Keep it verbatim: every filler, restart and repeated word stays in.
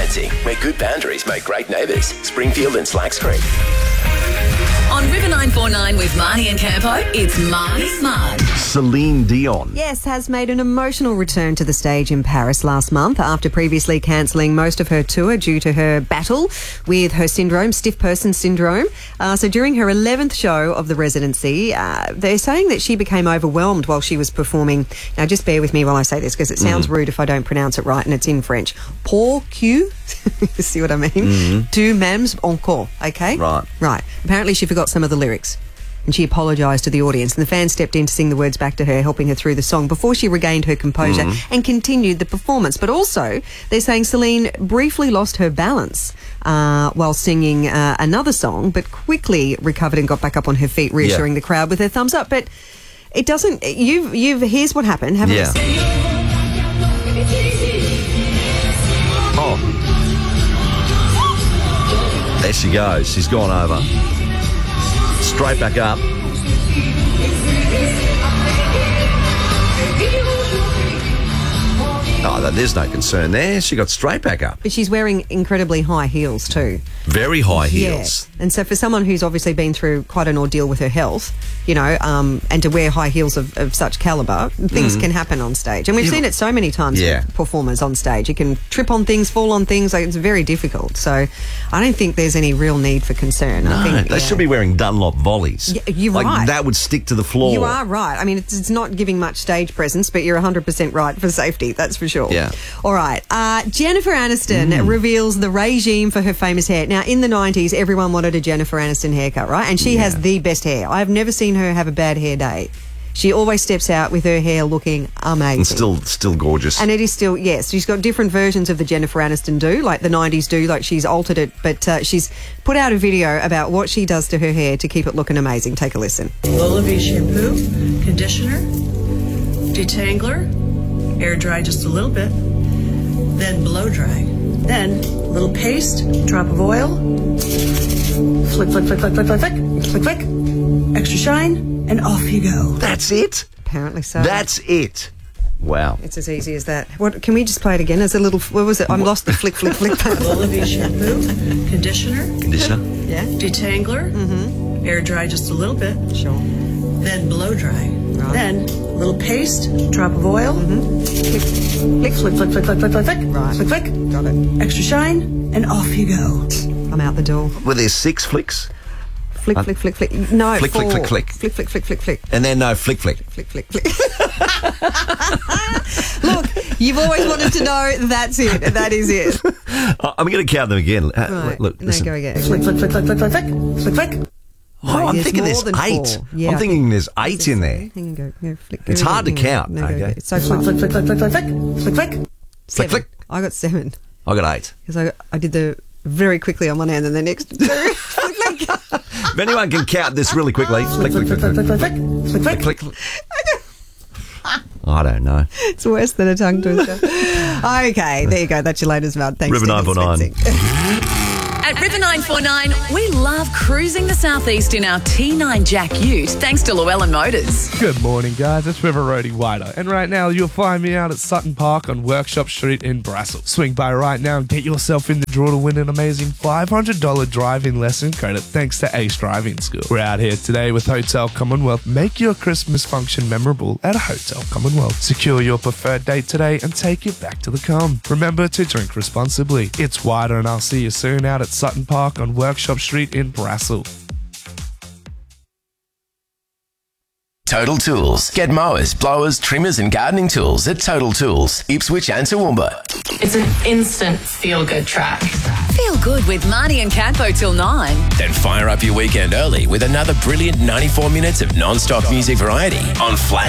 Residency, where good boundaries make great neighbours. Springfield and Slacks Creek. On River nine four nine with Marnie and Campo, it's Marnie's Mud. Celine Dion. Yes, has made an emotional return to the stage in Paris last month after previously cancelling most of her tour due to her battle with her syndrome, stiff person syndrome. Uh, so during her eleventh show of the residency, uh, they're saying that she became overwhelmed while she was performing. Now, just bear with me while I say this because it sounds mm. rude if I don't pronounce it right, and it's in French. Pour que, see what I mean? Mm-hmm. Tu m'aimes encore, okay? Right. Right. Apparently she forgot some of the lyrics and she apologised to the audience, and the fans stepped in to sing the words back to her, helping her through the song before she regained her composure mm-hmm. and continued the performance. But also, they're saying Celine briefly lost her balance uh, while singing uh, another song, but quickly recovered and got back up on her feet, reassuring yeah. the crowd with her thumbs up. But it doesn't... You've... you've here's what happened. Have yeah. Oh. There she goes. She's gone over. Straight back up. Oh, there's no concern there. She got straight back up. But she's wearing incredibly high heels too. Very high heels. Yeah. And so for someone who's obviously been through quite an ordeal with her health, you know, um, and to wear high heels of, of such calibre, things mm. can happen on stage. And we've yeah. seen it so many times yeah. with performers on stage. You can trip on things, fall on things. Like, it's very difficult. So I don't think there's any real need for concern. No, I think, they yeah. should be wearing Dunlop volleys. Yeah, you're like, right. That would stick to the floor. You are right. I mean, it's, it's not giving much stage presence, but you're one hundred percent right for safety, that's for sure. Yeah. All right. Uh, Jennifer Aniston mm. reveals the regime for her famous hair. Now, in the nineties, everyone wanted a Jennifer Aniston haircut, right? And she yeah. has the best hair. I've never seen her have a bad hair day. She always steps out with her hair looking amazing. And still still gorgeous. And it is still, yes. She's got different versions of the Jennifer Aniston do, like the nineties do, like she's altered it. But uh, she's put out a video about what she does to her hair to keep it looking amazing. Take a listen. Lola V shampoo, conditioner, detangler, air dry just a little bit, then blow dry. Then a little paste, drop of oil, flick, flick, flick, flick, flick, flick, flick, flick, flick, extra shine, and off you go. That's it? Apparently so. That's it. Wow. It's as easy as that. What? Can we just play it again as a little... What was it? I lost the flick, flick, flick. Lola V shampoo, conditioner. Conditioner? Yeah. Detangler. Mm-hmm. Air dry just a little bit. Sure. Then blow dry. Right. Then a little paste, drop of oil. Mm-hmm. Flick, flick, flick, flick, flick, flick, flick, flick. Right. Flick, flick. Got it. Extra shine, and off you go. I'm out the door. Were there six flicks? Flick, flick, flick, flick. No, flick, four. flick, flick, flick. Flick, flick, flick, flick, flick. And then no, flick, flick. Flick, flick, flick. Look, you've always wanted to know. That's it. That is it. I'm going to count them again. Uh, Right. Look, no, listen. go again. Flick, flick, flick, flick, flick, flick, flick, flick, flick. Oh, I'm there's thinking more there's than eight. four. Yeah, I'm I thinking think- there's eight in there. Hang on, go, go, flick. It's go, hard to hang on. count. No, go, Okay. go. It's so Flick, fun. flick, flick, flick, flick, flick, flick, flick, flick. Flick, Seven. flick. I got seven I got eight. because I I did the very quickly on one hand and the next two. Flick, flick. If anyone can count this really quickly. Flick, flick, flick, flick, flick, flick, flick, flick, flick, flick. I don't know. It's worse than a tongue twister. Okay, there you go. That's your latest mouth. Thanks, River nine four nine. At River nine four nine, we love cruising the southeast in our T nine Jack Ute, thanks to Llewellyn Motors. Good morning, guys. It's River Roadie Wider, and right now you'll find me out at Sutton Park on Workshop Street in Brassel. Swing by right now and get yourself in the draw to win an amazing five hundred dollars driving lesson credit thanks to Ace Driving School. We're out here today with Hotel Commonwealth. Make your Christmas function memorable at a Hotel Commonwealth. Secure your preferred date today and take it back to the com. Remember to drink responsibly. It's Wider, and I'll see you soon out at Sutton Park on Workshop Street in Brassel. Total Tools. Get mowers, blowers, trimmers and gardening tools at Total Tools, Ipswich and Toowoomba. It's an instant feel-good track. Feel good with Marnie and Campo till nine. Then fire up your weekend early with another brilliant ninety-four minutes of non-stop music variety on Flash